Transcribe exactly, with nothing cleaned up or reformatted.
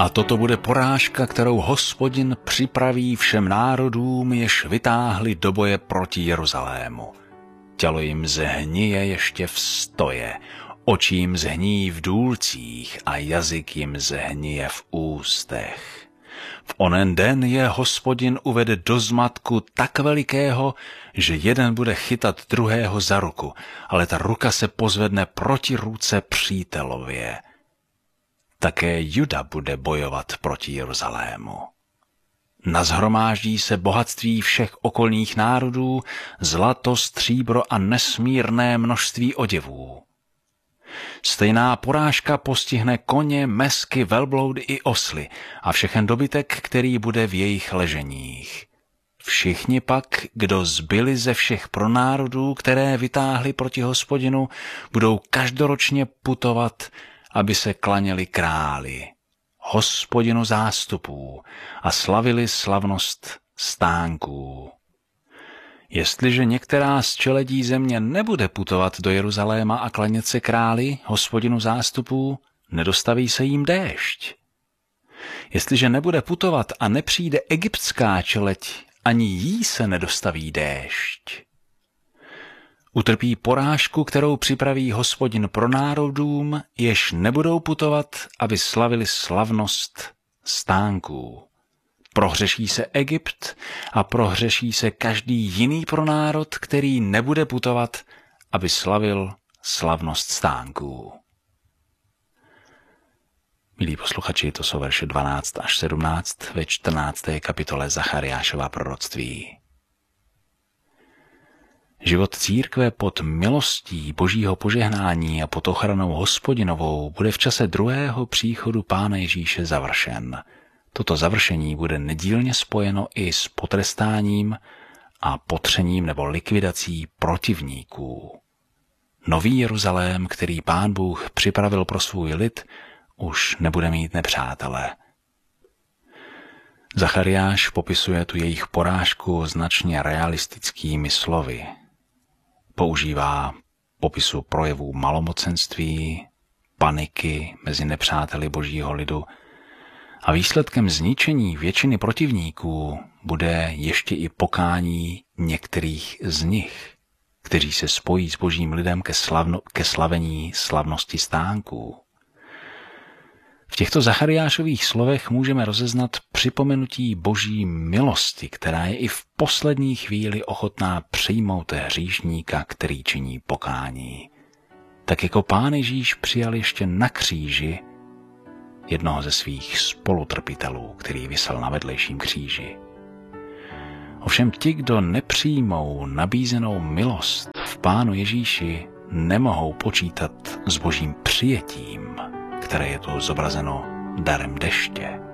A toto bude porážka, kterou Hospodin připraví všem národům, jež vytáhli do boje proti Jeruzalému. Tělo jim zhnije ještě v stoje, oči jim zhníjí v důlcích a jazyk jim zhnije v ústech. V onen den je Hospodin uvede do zmatku tak velikého, že jeden bude chytat druhého za ruku, ale ta ruka se pozvedne proti ruce přítelově. Také Juda bude bojovat proti Jeruzalému. Nazhromáždí se bohatství všech okolních národů, zlato, stříbro a nesmírné množství oděvů. Stejná porážka postihne koně, mesky, velbloudy i osly a všechen dobytek, který bude v jejich leženích. Všichni pak, kdo zbyli ze všech pronárodů, které vytáhli proti Hospodinu, budou každoročně putovat, aby se klaněli králi, Hospodinu zástupů a slavili slavnost stánků. Jestliže některá z čeledí země nebude putovat do Jeruzaléma a klanět se králi, Hospodinu zástupů, nedostaví se jim déšť. Jestliže nebude putovat a nepřijde egyptská čeleď, ani jí se nedostaví déšť. Utrpí porážku, kterou připraví Hospodin pro národům, jež nebudou putovat, aby slavili slavnost stánků. Prohřeší se Egypt a prohřeší se každý jiný pronárod, který nebude putovat, aby slavil slavnost stánků. Milí posluchači, to jsou verše dvanáct až sedmnáct ve čtrnácté kapitole Zachariášova proroctví. Život církve pod milostí Božího požehnání a pod ochranou Hospodinovou bude v čase druhého příchodu Pána Ježíše završen. Toto završení bude nedílně spojeno i s potrestáním a potřením nebo likvidací protivníků. Nový Jeruzalém, který Pán Bůh připravil pro svůj lid, už nebude mít nepřátele. Zachariáš popisuje tu jejich porážku značně realistickými slovy. Používá popisu projevů malomocenství, paniky mezi nepřáteli Božího lidu a výsledkem zničení většiny protivníků bude ještě i pokání některých z nich, kteří se spojí s Božím lidem ke, slavno, ke slavení slavnosti stánků. V těchto Zachariášových slovech můžeme rozeznat připomenutí Boží milosti, která je i v poslední chvíli ochotná přijmout hříšníka, který činí pokání. Tak jako Pán Ježíš přijal ještě na kříži jednoho ze svých spolutrpitelů, který visel na vedlejším kříži. Ovšem ti, kdo nepřijmou nabízenou milost v Pánu Ježíši, nemohou počítat s Božím přijetím, které je tu zobrazeno darem deště.